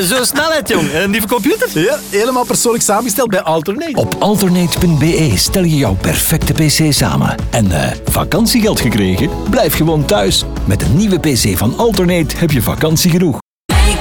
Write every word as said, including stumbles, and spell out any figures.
zo snelheid, jong. En die computer? Ja, helemaal persoonlijk samengesteld bij Alternate. Op alternate punt b e stel je jouw perfecte pc samen. En eh, vakantiegeld gekregen? Blijf gewoon thuis. Met een nieuwe pc van Alternate heb je vakantie genoeg.